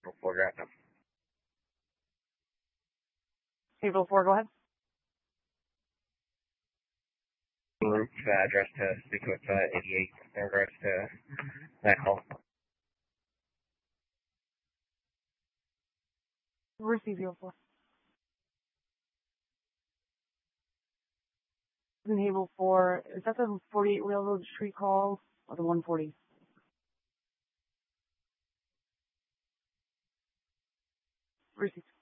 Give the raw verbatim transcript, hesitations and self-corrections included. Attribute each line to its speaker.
Speaker 1: four, got them.
Speaker 2: April four, go ahead.
Speaker 1: Roof uh, address to speak with uh, eighty-eight in regards to that call.
Speaker 2: Receive zero four. Enable four, is that the forty-eight Railroad Street call or the one forty? Receive.